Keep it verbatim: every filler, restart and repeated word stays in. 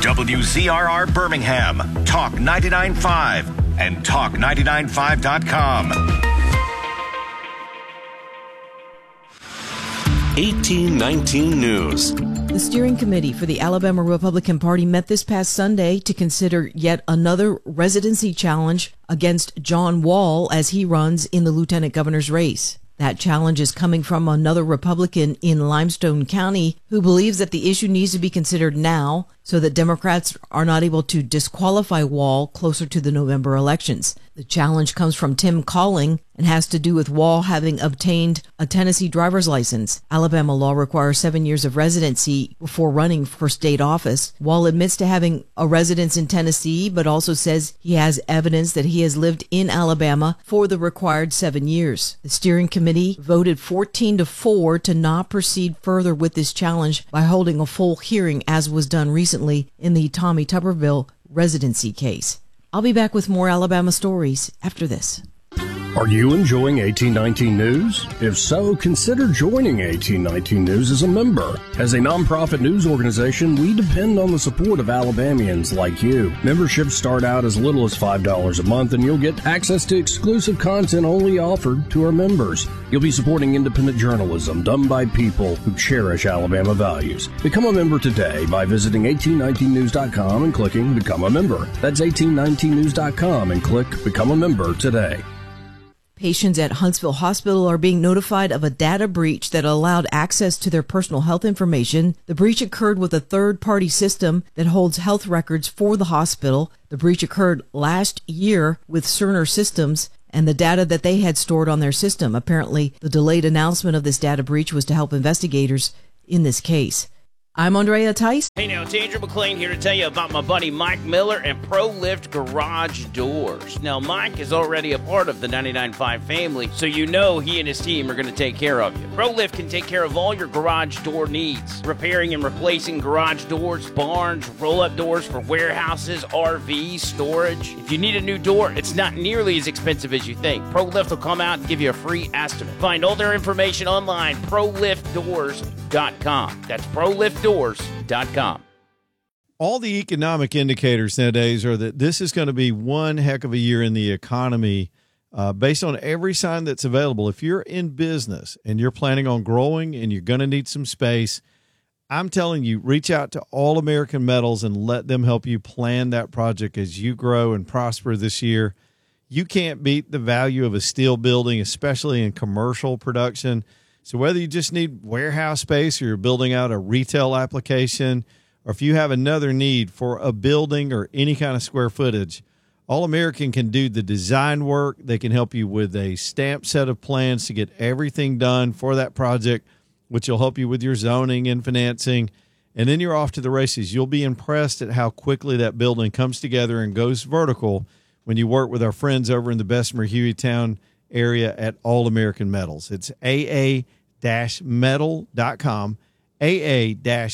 W Z R R Birmingham, Talk ninety-nine point five, and talk ninety-nine five dot com. eighteen nineteen News. The steering committee for the Alabama Republican Party met this past Sunday to consider yet another residency challenge against John Wall as he runs in the lieutenant governor's race. That challenge is coming from another Republican in Limestone County who believes that the issue needs to be considered now so that Democrats are not able to disqualify Wall closer to the November elections. The challenge comes from Tim Calling and has to do with Wall having obtained a Tennessee driver's license. Alabama law requires seven years of residency before running for state office. Wall admits to having a residence in Tennessee, but also says he has evidence that he has lived in Alabama for the required seven years. The steering committee voted fourteen to four to not proceed further with this challenge by holding a full hearing, as was done recently in the Tommy Tuberville residency case. I'll be back with more Alabama stories after this. Are you enjoying eighteen nineteen News? If so, consider joining eighteen nineteen News as a member. As a nonprofit news organization, we depend on the support of Alabamians like you. Memberships start out as little as five dollars a month, and you'll get access to exclusive content only offered to our members. You'll be supporting independent journalism done by people who cherish Alabama values. Become a member today by visiting eighteen nineteen news dot com and clicking Become a Member. That's eighteen nineteen news dot com and click Become a Member today. Patients at Huntsville Hospital are being notified of a data breach that allowed access to their personal health information. The breach occurred with a third-party system that holds health records for the hospital. The breach occurred last year with Cerner Systems and the data that they had stored on their system. Apparently, the delayed announcement of this data breach was to help investigators in this case. I'm Andrea Tice. Hey now, it's Andrew McLean here to tell you about my buddy Mike Miller and ProLift Garage Doors. Now, Mike is already a part of the ninety-nine point five family, so you know he and his team are going to take care of you. ProLift can take care of all your garage door needs, repairing and replacing garage doors, barns, roll-up doors for warehouses, R Vs, storage. If you need a new door, it's not nearly as expensive as you think. ProLift will come out and give you a free estimate. Find all their information online, pro lift doors dot com. That's pro lift doors dot com. All the economic indicators nowadays are that this is going to be one heck of a year in the economy uh, based on every sign that's available. If you're in business and you're planning on growing and you're going to need some space, I'm telling you, reach out to All American Metals and let them help you plan that project as you grow and prosper this year. You can't beat the value of a steel building, especially in commercial production. So whether you just need warehouse space or you're building out a retail application, or if you have another need for a building or any kind of square footage, All American can do the design work. They can help you with a stamped set of plans to get everything done for that project, which will help you with your zoning and financing. And then you're off to the races. You'll be impressed at how quickly that building comes together and goes vertical when you work with our friends over in the Bessemer Hueytown area at All American Metals. It's A A metal dot com, A A